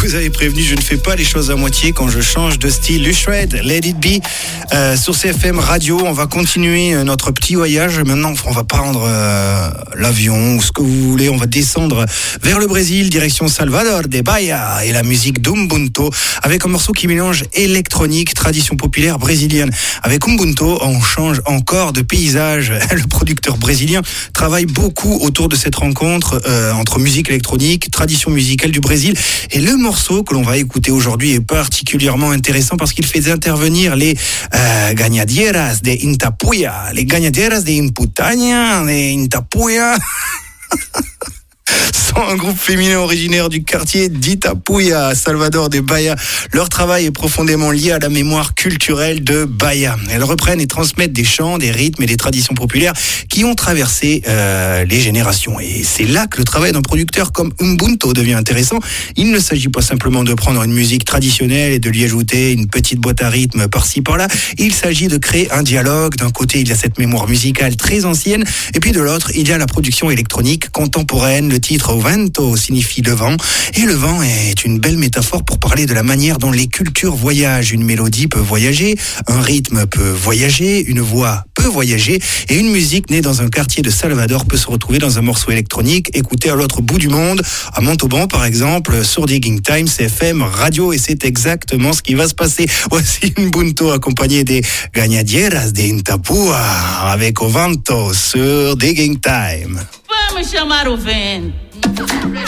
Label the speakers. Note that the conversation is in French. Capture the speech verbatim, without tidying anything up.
Speaker 1: vous avez prévenu, je ne fais pas les choses à moitié quand je change de style. Lushred, Let It Be, euh, sur C F M Radio. On va continuer notre petit voyage. Maintenant, on va prendre euh, l'avion ou ce que vous voulez. On va descendre vers le Brésil, direction Salvador de Bahia et la musique d'Ubuntu, avec un morceau qui mélange électronique, tradition populaire brésilienne. Avec Ubuntu, on change encore de paysage. Le producteur brésilien travaille beaucoup autour de cette rencontre euh, entre musique électronique, tradition musicale du Brésil. Et le morceau que l'on va écouter aujourd'hui est particulièrement intéressant parce qu'il fait intervenir les euh, Ganadieras de Intapuya, les Ganadieras de Imputaña, de Intapuya. Sont un groupe féminin originaire du quartier d'Itapuya, Salvador de Bahia. Leur travail est profondément lié à la mémoire culturelle de Bahia. Elles reprennent et transmettent des chants, des rythmes et des traditions populaires qui ont traversé euh, les générations. Et c'est là que le travail d'un producteur comme Ubuntu devient intéressant. Il ne s'agit pas simplement de prendre une musique traditionnelle et de lui ajouter une petite boîte à rythme par-ci par-là. Il s'agit de créer un dialogue. D'un côté, il y a cette mémoire musicale très ancienne, et puis de l'autre, il y a la production électronique contemporaine. Le titre Vento signifie le vent, et le vent est une belle métaphore pour parler de la manière dont les cultures voyagent. Une mélodie peut voyager, un rythme peut voyager, une voix peut voyager, et une musique née dans un quartier de Salvador peut se retrouver dans un morceau électronique écouté à l'autre bout du monde, à Montauban par exemple, sur Digging Time, C F M Radio, et c'est exactement ce qui va se passer. Voici Ubuntu accompagné des Ganadieras de Intapuya avec O Vento sur Digging Time.
Speaker 2: Vamos chamar o vento.